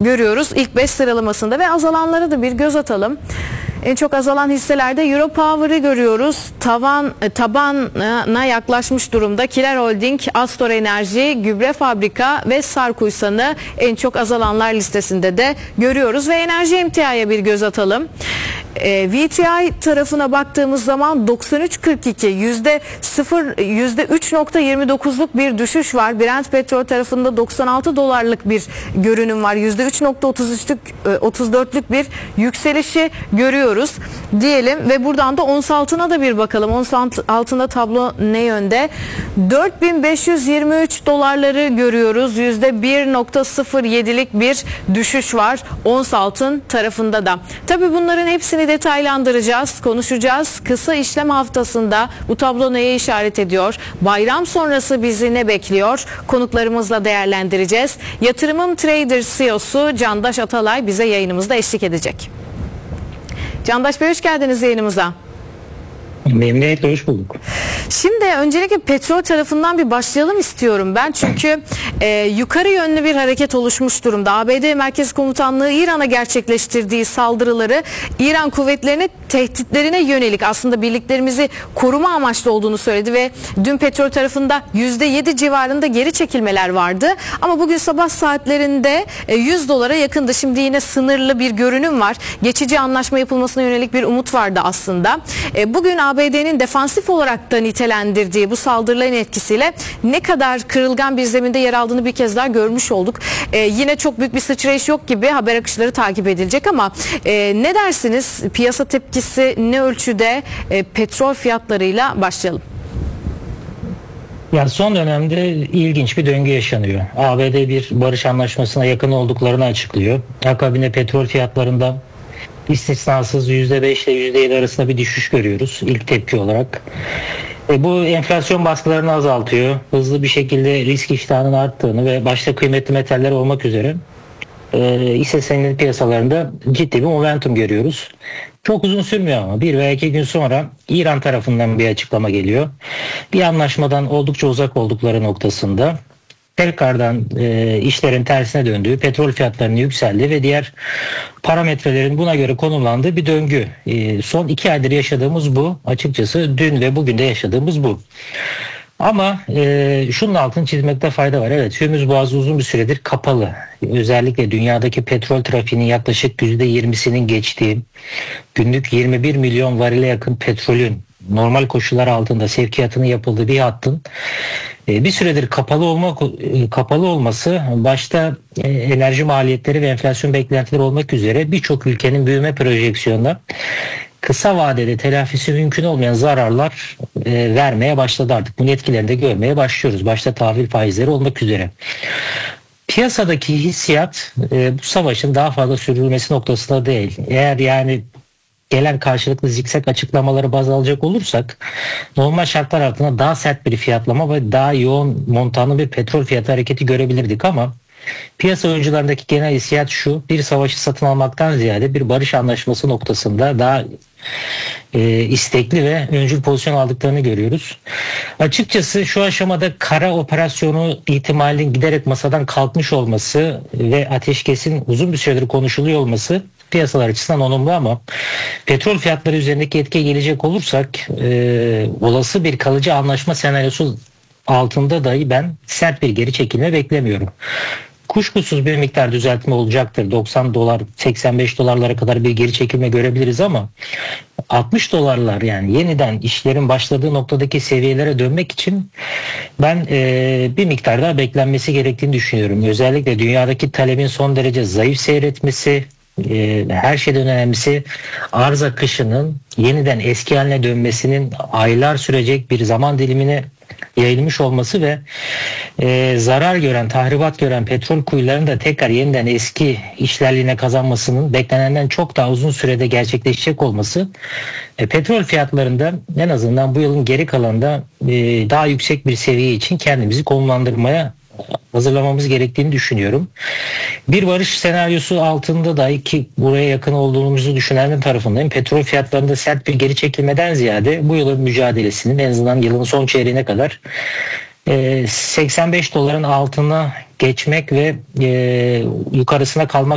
görüyoruz ilk 5 sıralamasında ve azalanlara da bir göz atalım. En çok azalan hisselerde Europower'ı görüyoruz. Tabana yaklaşmış durumda. Kiler Holding, Astor Enerji, Gübre Fabrika ve Sarkuysan'ı en çok azalanlar listesinde de görüyoruz. Ve enerji emtiaya bir göz atalım. VTI tarafına baktığımız zaman 93.42 %3.29'luk bir düşüş var. Brent petrol tarafında 96 dolarlık bir görünüm var. %3.34'lük bir yükselişi görüyoruz diyelim ve buradan da ons altına da bir bakalım. Ons altında tablo ne yönde? 4523 dolarları görüyoruz. %1.07'lik bir düşüş var ons altın tarafında da. Tabii bunların hepsini detaylandıracağız, konuşacağız. Kısa işlem haftasında bu tablo neye işaret ediyor? Bayram sonrası bizi ne bekliyor? Konuklarımızla değerlendireceğiz. Yatırımım Trader CEO'su Candaş Atalay bize yayınımızda eşlik edecek. Candaş Bey, hoş geldiniz yayınımıza. Memnuniyetle, hoş bulduk. Şimdi öncelikle petrol tarafından bir başlayalım istiyorum ben. Çünkü yukarı yönlü bir hareket oluşmuş durumda. ABD Merkez Komutanlığı İran'a gerçekleştirdiği saldırıları İran kuvvetlerine tehditlerine yönelik aslında birliklerimizi koruma amaçlı olduğunu söyledi ve dün petrol tarafında %7 civarında geri çekilmeler vardı. Ama bugün sabah saatlerinde 100 dolara yakındı. Şimdi yine sınırlı bir görünüm var. Geçici anlaşma yapılmasına yönelik bir umut vardı aslında. Bugün ABD'nin defansif olarak da nitelendirdiği bu saldırıların etkisiyle ne kadar kırılgan bir zeminde yer aldığını bir kez daha görmüş olduk. Yine çok büyük bir sıçrayış yok gibi, haber akışları takip edilecek ama ne dersiniz? Piyasa tepkisi ne ölçüde? Petrol fiyatlarıyla başlayalım. Ya son dönemde ilginç bir döngü yaşanıyor. ABD bir barış anlaşmasına yakın olduklarını açıklıyor. Akabinde petrol fiyatlarında istisnasız %5 ile %7 arasında bir düşüş görüyoruz ilk tepki olarak. Bu enflasyon baskılarını azaltıyor. Hızlı bir şekilde risk iştahının arttığını ve başta kıymetli metaller olmak üzere hisse senedi piyasalarında ciddi bir momentum görüyoruz. Çok uzun sürmüyor ama 1 veya 2 gün sonra İran tarafından bir açıklama geliyor. Bir anlaşmadan oldukça uzak oldukları noktasında tekrardan işlerin tersine döndüğü, petrol fiyatlarının yükseldiği ve diğer parametrelerin buna göre konumlandığı bir döngü. Son 2 aydır yaşadığımız bu. Açıkçası dün ve bugün de yaşadığımız bu. Ama şunun altını çizmekte fayda var. Evet, Hürmüz Boğazı uzun bir süredir kapalı. Özellikle dünyadaki petrol trafiğinin yaklaşık %20'sinin geçtiği, günlük 21 milyon varile yakın petrolün normal koşullar altında sevkiyatının yapıldığı bir hattın bir süredir kapalı olması başta enerji maliyetleri ve enflasyon beklentileri olmak üzere birçok ülkenin büyüme projeksiyonuna kısa vadede telafisi mümkün olmayan zararlar vermeye başladı artık. Bunun etkilerini de görmeye başlıyoruz. Başta tahvil faizleri olmak üzere. Piyasadaki hissiyat bu savaşın daha fazla sürdürülmesi noktasında değil. Eğer yani gelen karşılıklı zikzak açıklamaları baz alacak olursak normal şartlar altında daha sert bir fiyatlama ve daha yoğun montanlı bir petrol fiyatı hareketi görebilirdik ama piyasa oyuncularındaki genel hissiyat şu: bir savaşı satın almaktan ziyade bir barış anlaşması noktasında daha istekli ve öncül pozisyon aldıklarını görüyoruz. Açıkçası şu aşamada kara operasyonu ihtimalinin giderek masadan kalkmış olması ve ateşkesin uzun bir süredir konuşuluyor olması piyasalar açısından olumlu ama petrol fiyatları üzerindeki etkiye gelecek olursak olası bir kalıcı anlaşma senaryosu altında dahi ben sert bir geri çekilme beklemiyorum. Kuşkusuz bir miktar düzeltme olacaktır. 90 dolar, 85 dolarlara kadar bir geri çekilme görebiliriz ama 60 dolarlar, yani yeniden işlerin başladığı noktadaki seviyelere dönmek için ben bir miktar daha beklenmesi gerektiğini düşünüyorum. Özellikle dünyadaki talebin son derece zayıf seyretmesi, her şeyden önemlisi arz akışının yeniden eski haline dönmesinin aylar sürecek bir zaman dilimine yayılmış olması ve zarar gören, tahribat gören petrol kuyularının da tekrar yeniden eski işlerliğine kazanmasının beklenenden çok daha uzun sürede gerçekleşecek olması petrol fiyatlarında en azından bu yılın geri kalanında daha yüksek bir seviye için kendimizi konumlandırmaya hazırlamamız gerektiğini düşünüyorum. Bir barış senaryosu altında dahi, ki buraya yakın olduğumuzu düşünenler tarafındayım, petrol fiyatlarında sert bir geri çekilmeden ziyade bu yılın mücadelesinin en azından yılın son çeyreğine kadar 85 doların altına geçmek ve yukarısına kalmak